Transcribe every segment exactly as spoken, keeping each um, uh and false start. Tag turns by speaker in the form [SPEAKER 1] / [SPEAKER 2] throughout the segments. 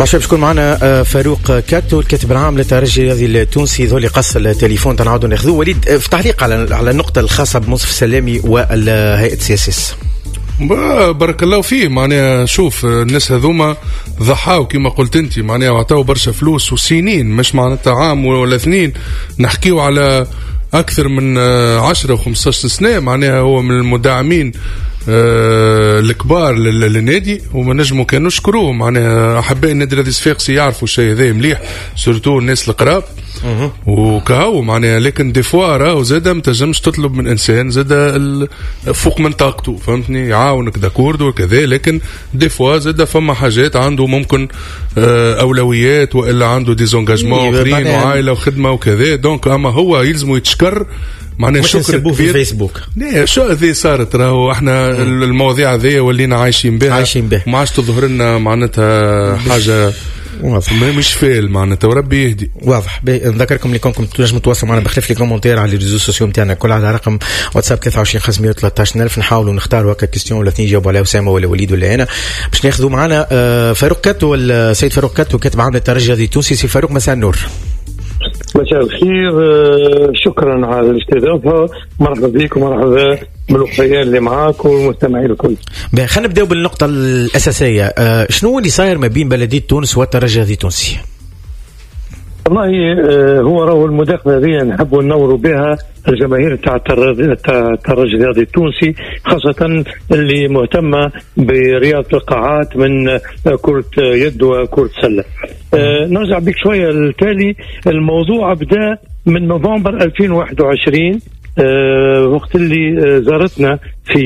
[SPEAKER 1] مرحبا بكم معنا فاروق كاتو الكاتب العام للترجي الرياضي التونسي. ذولي قص التليفون تنعاودوا ناخذوه. وليد، في تعليق على على النقطة الخاصة بمنصف سلامي والهيئة سي اس اس.
[SPEAKER 2] بارك الله فيه. معناها شوف الناس هذوما ضحاو كما قلت انت، معناها وعطاو برشا فلوس وسنين، مش معناتها عام ولا اثنين، نحكيو على اكثر من عشرة وخمسة سنة. معناها هو من المدعمين آه الكبار للنادي، وما نجموا كانوا نشكروه. معناها احباء النادي الرياضي الصفاقسي يعرفوا الشيء هذا مليح، سورتو الناس القراب وكهو. معناها لكن دي فوا راهو زاده ما تنجمش تطلب من انسان زاده فوق من طاقته، فهمتني؟ يعاونك داكورد وكذا، لكن دي فوا زاده فما حاجات عنده ممكن آه اولويات، والا عنده ديزونجاجمون اخرين وعائله وخدمه وكذا. دونك اما هو يلزمه يتشكر. معناها شكر كبير
[SPEAKER 1] في فيسبوك.
[SPEAKER 2] لا شو هذه صارت، راهو احنا مم. المواضيع هذه ولينا عايشين بها
[SPEAKER 1] عايشين بها،
[SPEAKER 2] ما عادش تظهر لنا معناتها حاجه واضح مش فيل معناتها، وربي يهدي.
[SPEAKER 1] واضح. نذكركم اللي كونكم تنجموا تتواصلوا معنا بخلاف لي كومنتير على الريزو سوسيو نتاعنا كل على رقم واتساب ثلاثة وعشرين خمسمية وثلاثة عشر. نحاولوا نختاروا هكا كيستيون ولا اثنين يجاوبوا عليها أسامة ولا وليد ولا أنا، باش ناخذوا معنا فاروق كاتو والسيد فاروق كاتو كاتب عام للترجي الرياضي التونسي. سي فاروق، مساء النور.
[SPEAKER 3] مساء الخير، شكرا على الاستضافة، مرحبا بكم ومرحبا بالوفيان اللي معاك والمستمعين الكل.
[SPEAKER 1] خلينا نبداو بالنقطة الأساسية. شنو اللي صاير ما بين بلدية تونس والترجي الرياضي التونسي؟
[SPEAKER 3] والله هو راهو المداخلة هذه نحبوا ننوروا بها الجماهير تاع الترجي الرياضي التونسي، خاصة اللي مهتمة برياضة القاعات من كرة يد وكرة سلة. أه نرجع بك شوية التالي. الموضوع بدأ من نوفمبر ألفين وواحد وعشرين، أه وقت اللي زارتنا في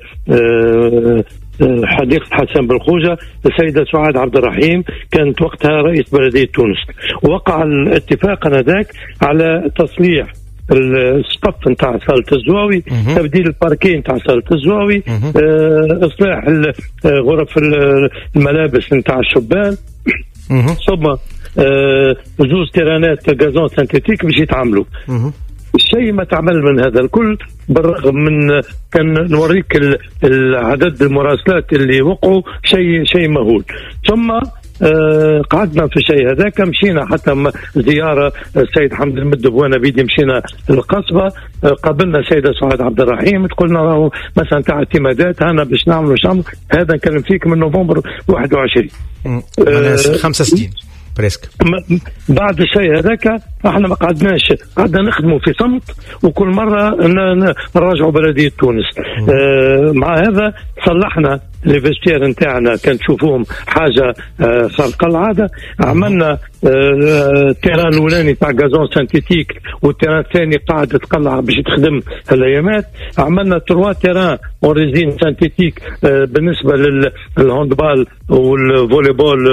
[SPEAKER 3] أه حديقة حسن بالخوجة السيدة سعاد عبد الرحيم، كانت وقتها رئيس بلدية تونس. وقع الاتفاق ذاك على تصليح السقف نتاع صالة الزواوي، تبديل الباركين نتاع صالة الزواوي، اه اصلاح غرف الملابس نتاع الشبان، ثم اه جوز تيرانات غازون سنتيتيك باش يتعاملوا. الشيء ما تعمل من هذا الكل، بالرغم من كان نوريك العدد المراسلات اللي وقعوا شيء شيء مهول. ثم آه قعدنا في الشيء هذاك، مشينا حتى زيارة السيد حمد المدب وانا بيدي، مشينا القصبة، آه قابلنا السيدة سعاد عبد الرحيم، تقولنا راهو مثلا تاع اعتمادات هنا باش نعملوا شامل. هذا نكلم فيك من نوفمبر واحد وعشرين،
[SPEAKER 1] آه خمسة سنين بريسك.
[SPEAKER 3] بعد الشيء هذاك احنا ما قعدناش، قعدنا نخدموا في صمت، وكل مرة نراجعوا بلدية تونس. اه مع هذا صلحنا الفيستير نتاعنا، كان تشوفوهم حاجة اه خارقة العادة. عملنا اه التيران الأولاني تاع غازون سنتيتيك، والتيران الثاني قاعد تقلع باش تخدم هالأيامات. عملنا تروا تيران اوريزين سنتيتيك اه بالنسبة للهاندبال والفوليبول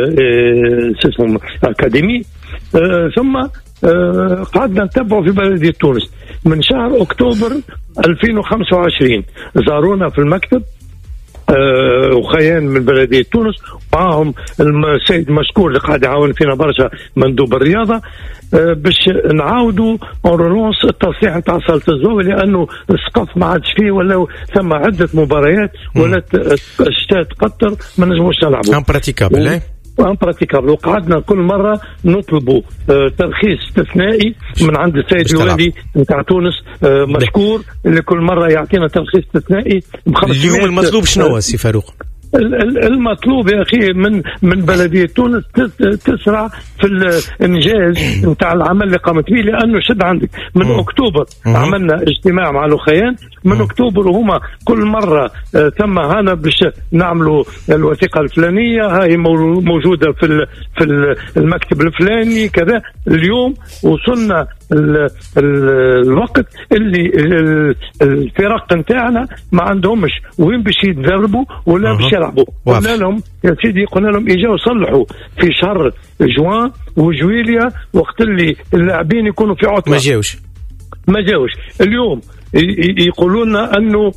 [SPEAKER 3] اه اسمهم أكاديمي. آه ثم آه قعدنا نتبعوا في بلدية تونس من شهر أكتوبر ألفين وخمسة وعشرين. زارونا في المكتب آه وخيان من بلدية تونس، معهم السيد مشكور اللي قاعد يعاون فينا برشا مندوب الرياضة، آه باش نعاودوا اورونس التصليح نتاع صالة الزواوي، لأنه السقف ما عادش فيه، ولا ثم عدة مباريات ولا الشتاء تقطر ما نجموش نلعبوا.
[SPEAKER 1] امبراتيكابل
[SPEAKER 3] امبراتيكابل. وقعدنا كل مرة نطلبوا آه ترخيص استثنائي من عند السيد الوالي نتاع تونس، آه مشكور، اللي كل مرة يعطينا ترخيص استثنائي بخمس.
[SPEAKER 1] اليوم المطلوب شنو سي فاروق؟
[SPEAKER 3] المطلوب يا أخي من من بلدية تونس تسرع في الإنجاز نتاع العمل اللي قامت به، لأنه شد عندك من م. أكتوبر م. عملنا اجتماع مع الأخيان من م. أكتوبر، وهما كل مرة ثم هنا باش نعملوا الوثيقة الفلانية، هاي موجودة في في المكتب الفلاني كذا. اليوم وصلنا ال ال الوقت اللي الفرق نتاعنا ما عندهمش وين باش يتدربوا ولا باش يلعبوا. قلنا لهم يا سيدي، قلنا لهم اجاوا صلحوا في شهر جوان وجويليا، وقت اللي اللاعبين يكونوا في عطلة.
[SPEAKER 1] ما جاوش
[SPEAKER 3] ما جاوش اليوم يقولوا لنا انه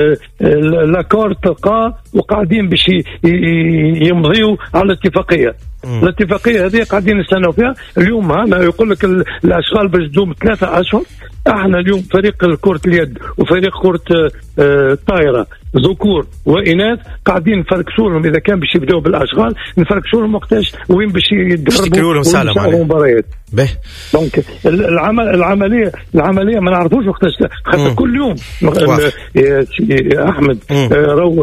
[SPEAKER 3] الاكورد تلقى وقاعدين باش يمضيوا على اتفاقيه. الاتفاقيه هذه قاعدين نستناو فيها. اليوم انا يقول لك الاشغال باش تدوم ثلاثه اشهر. احنا اليوم فريق كره اليد وفريق كره الطائره ذكور واناث قاعدين نفركسوا لهم اذا كان باش يبداو بالاشغال نفركسوا لهم وقتاش وين باش يتدربوا ويساووا مباريات. دونك العمل العمليه العمليه ما نعرفوش وقتاش خاطر كل يوم يا احمد راهو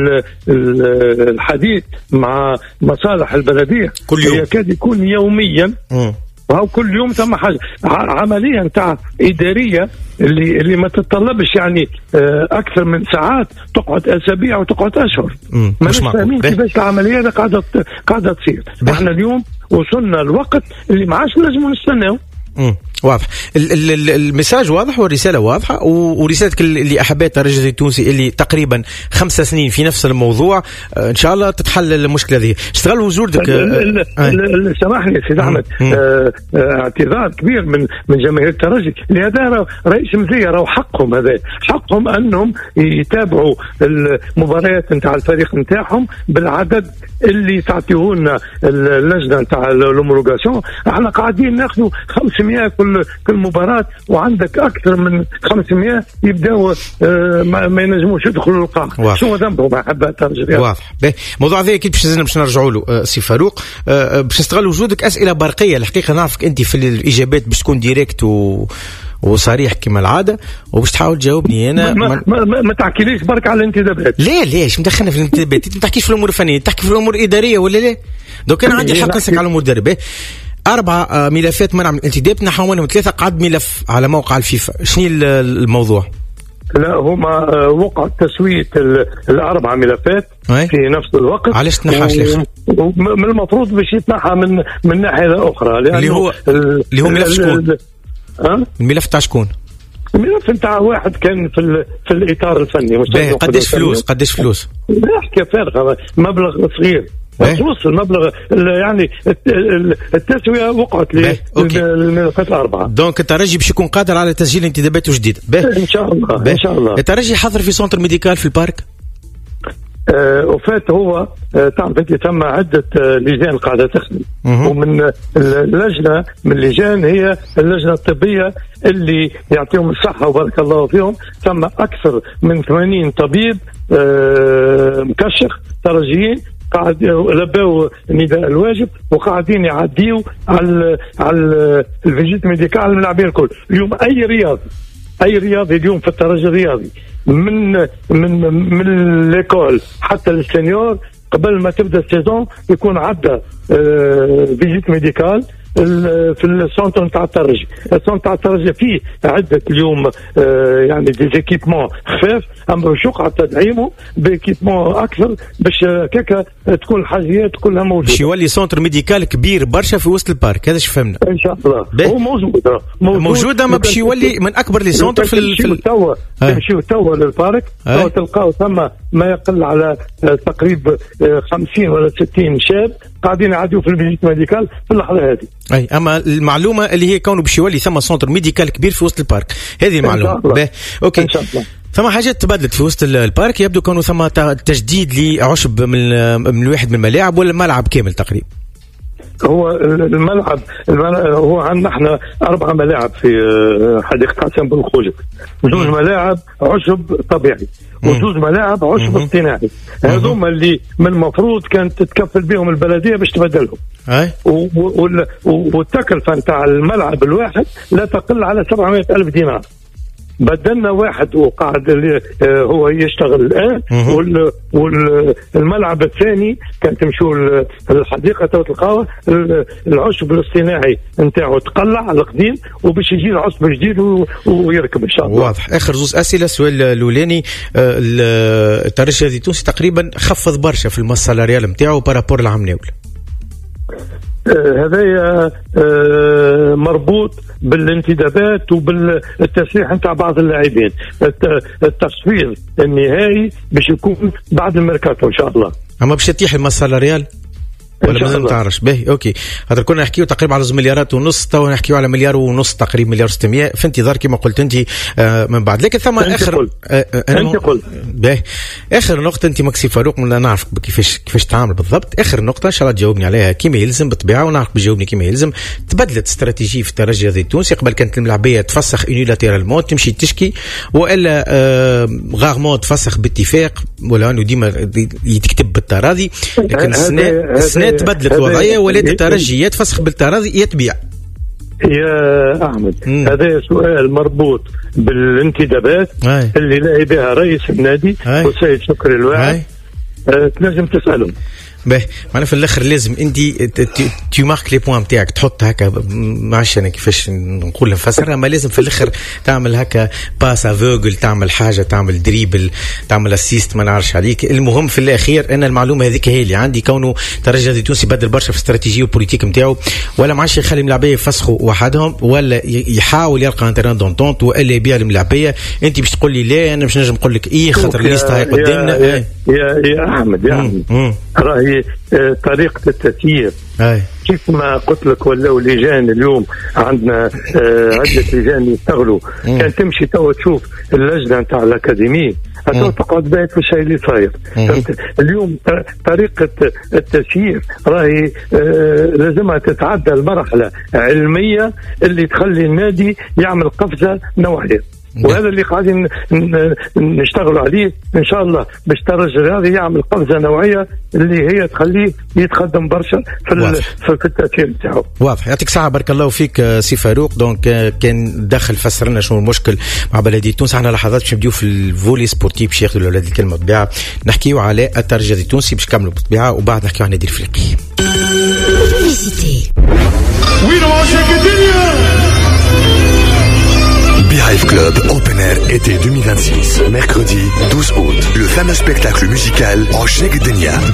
[SPEAKER 3] الحديث مع مصالح البلديه
[SPEAKER 1] كل يوم
[SPEAKER 3] يكاد يكون يوميا. م. وهو كل يوم ثم حاجه عمليه نتاع اداريه اللي اللي ما تتطلبش يعني اكثر من ساعات تقعد اسابيع وتقعد اشهر. ما فاهمين كيفاش العمليه هذه قاعده قاعده تصير. احنا اليوم وصلنا الوقت اللي ما عادش لازم نستناو.
[SPEAKER 1] امم واضح المساج واضح والرساله واضحه ورسالتك اللي احبيتها الرجل التونسي اللي تقريبا خمسة سنين في نفس الموضوع ان شاء الله تتحل المشكله هذه. اشتغل وجودك.
[SPEAKER 3] سامحني سيد احمد اعتذار كبير من من جماهير الترجي لهذا رئيس مزيه راهو حقهم هذا حقهم انهم يتابعوا المباريات نتاع الفريق نتاعهم بالعدد اللي تعطيه لنا اللجنه نتاع الهومولوغاسيون. احنا قاعدين ناخذوا خمسمائة كل كل مباراه وعندك اكثر من خمسمائة يبداوا آه ما ينجموش يدخلوا القاع. شو ذنبهم احباء الترجي؟
[SPEAKER 1] واضح. الموضوع هذا اكيد باش باش نرجعوا له آه سي فاروق. آه باش نستغل وجودك اسئله برقيه. الحقيقه نعرفك انت في الاجابات باش تكون ديريكت و وصريح كما العاده وباش تحاول تجاوبني انا.
[SPEAKER 3] ما, ما, ما, ما, ما تحكيليش برك على الانتدابات.
[SPEAKER 1] لا ليش مدخلنا في الانتدابات؟ انت ما تحكيش في الامور الفنيه تحكي في الامور الاداريه ولا لا؟ دوك انا عندي حق نسالك على الامور الاداريه. أربعة ملفات منع من الانتداب نحو منهم ثلاثة قعد ملف على موقع الفيفا. شنو الموضوع؟
[SPEAKER 3] لا هما وقع تسوية الأربع ملفات
[SPEAKER 1] أي؟
[SPEAKER 3] في نفس الوقت.
[SPEAKER 1] علاش تنحاش ليه؟
[SPEAKER 3] من المفروض باش يتنحى من من ناحية أخرى
[SPEAKER 1] اللي هو اللي هو ملف شكون؟ أه؟ الملف تاع شكون؟
[SPEAKER 3] الملف نتاع واحد كان في في الإطار الفني.
[SPEAKER 1] قداش فلوس؟ قداش فلوس؟
[SPEAKER 3] لا حكاية فارغة مبلغ صغير. خصوص المبلغ يعني التسوية وقعت للملفات الأربعة.
[SPEAKER 1] دونك الترجي باش يكون قادر على تسجيل انتدابات جديدة
[SPEAKER 3] إن شاء الله. إن شاء الله.
[SPEAKER 1] الترجي حضر في سونتر ميديكال في البارك.
[SPEAKER 3] آه وفات هو آه تعرف تم عدة آه لجان قاعدة تخدم ومن اللجنة من اللجان هي اللجنة الطبية اللي يعطيهم الصحة وبارك الله فيهم. تم أكثر من ثمانين طبيب آه مكشخ ترجيين قاعد لباو نداء الواجب وقاعدين يعديوا على على الفيزيت ميديكال الملاعبين الكل. اليوم اي رياضي اي رياضي اليوم في الترجي الرياضي من من من ليكول حتى السينيور قبل ما تبدا السيزون يكون عدى فيزيت ميديكال في السونتر نتاع الترجي. السونتر نتاع الترجي فيه عده اليوم آه يعني دي زيكيبمون خفاف اما باش يقع تدعيمه بإيكيبمون اكثر باش كاكا تكون الحاجيات كلها موجوده. باش
[SPEAKER 1] يولي سونتر ميديكال كبير برشا في وسط البارك. هذا شو فهمنا
[SPEAKER 3] ان شاء الله. هو موجود
[SPEAKER 1] موجود اما باش يولي من اكبر لي سونتر في
[SPEAKER 3] في توا تمشيو توا للبارك تلقاو ثم ما يقل على تقريبا خمسين ولا ستين شاب قاعدين يعدوا في الفيزيت ميديكال في اللحظه هذه.
[SPEAKER 1] اي اما المعلومه اللي هي كونه باش يولي ثم سونتر ميديكال كبير في وسط البارك هذه المعلومه. اوكي
[SPEAKER 3] ان شاء الله.
[SPEAKER 1] ثم حاجات تبدلت في وسط البارك يبدو كانوا ثم تجديد لعشب من من واحد من الملاعب ولا الملعب كامل تقريبا.
[SPEAKER 3] هو الملعب, الملعب هو عندنا احنا اربع ملاعب في حديقه حسن بن خوجة. زوج ملاعب عشب طبيعي وزوج ملاعب عشب اصطناعي. هذوما اللي من المفروض كانت تتكفل بهم البلديه باش تبدلهم.
[SPEAKER 1] اي
[SPEAKER 3] والتكلفه نتاع الملعب الواحد لا تقل على سبعمائة ألف دينار. بدلنا واحد وقاعد اللي هو يشتغل الآن والملعب الثاني كان تمشوا الحديقة تلقاو العشب الاصطناعي نتاعو تقلع القديم وباش يجي العشب جديد ويركب إن شاء الله.
[SPEAKER 1] واضح. آخر زوز أسئلة. السؤال الأولاني الترجي التونسي تقريبا خفض برشا في المس سالاريال نتاعو بارابور العام ناول.
[SPEAKER 3] هذا مربوط بالانتدابات وبالتسريح نتاع بعض اللاعبين. التصفير النهائي باش يكون بعد الميركاتو ان شاء الله.
[SPEAKER 1] اما باش تتيح المس سالاريال ولا مازال تعرفش؟ باهي اوكي. خاطر كنا نحكيو تقريبا على مليارات ونص، تو نحكيو على مليار ونص تقريبا، مليار وستمية في انتظار كما قلت انت آه من بعد. لكن ثم اخر
[SPEAKER 3] آه انت قلت
[SPEAKER 1] باهي اخر نقطه انت مكسي فاروق، لا نعرف كيفاش كيفاش تعامل بالضبط. اخر نقطه ان شاء الله تجاوبني عليها كما يلزم بالطبيعه، ونعرف بتجاوبني كما يلزم. تبدلت استراتيجيه في الترجي الرياضي التونسي، قبل كانت الملاعبيه تفسخ يونيلاتيرالمون تمشي تشكي، والا آه غارمون تفسخ باتفاق، ولا انه ديما يتكتب بالتراضي. لكن السنه السنه تبدلت الوضعيه، ولات الترجي يتفسخ بالتراضي يتبيع.
[SPEAKER 3] يا أحمد مم. هذا سؤال مربوط بالانتدابات
[SPEAKER 1] هاي.
[SPEAKER 3] اللي لاقي بها رئيس النادي والسيد شكري الواعي، أه تنجم تسألهم.
[SPEAKER 1] باهي معنا في الاخر لازم انت تي مارك لي بوين نتاعك، تحط هكا، معلش انا كيفاش نقول نفسرها، ما لازم في الاخر تعمل هكا باس افوغل، تعمل حاجه، تعمل دريبل، تعمل اسيست، ما نعرفش عليك. المهم في الاخير انا المعلومه هذيك هي اللي عندي، كونه الترجي الرياضي التونسي بدل برشا في الاستراتيجيه والبوليتيك نتاعو، ولا معلش يخلي الملاعبيه يفسخوا وحدهم، ولا يحاول يلقى ان تيران دونتونت، والا يبيع الملاعبيه. انت باش تقول لي لا، انا باش نجم نقول لك ايه، خاطر الليسته هاي قدامنا.
[SPEAKER 3] يا, يا, يا احمد يا احمد راهي طريقة التسيير
[SPEAKER 1] أي.
[SPEAKER 3] كيف ما قلت لك، ولاو لجان اليوم عندنا عدة لجان يشتغلوا، كان تمشي تو تشوف اللجنة نتاع الأكاديمية هتو تقعد بايت في الشيء اللي صاير. اليوم طريقة التسيير راهي لازمها تتعدى المرحلة علمية اللي تخلي النادي يعمل قفزة نوعية، وهذا اللي قاعدين نشتغلوا عليه ان شاء الله، باش الترجي الرياضي يعمل قفزه نوعيه اللي هي تخليه يتقدم برشا في في التاثير نتاعو.
[SPEAKER 1] واضح. يعطيك الصحه، بارك الله فيك سي فاروق. دونك كان داخل فسر لنا شنو المشكل مع بلديه تونس. احنا لحظات باش نبداو في الفولي سبورتيف، باش ياخذوا الاولاد الكلمه بالطبيعه، نحكيو على الترجي الرياضي التونسي باش نكملوا بالطبيعه، وبعد نحكيو على النادي الافريقي.
[SPEAKER 4] Beehive Club Open Air été deux mille vingt-six, mercredi douze août. Le fameux spectacle musical Rocheg Denia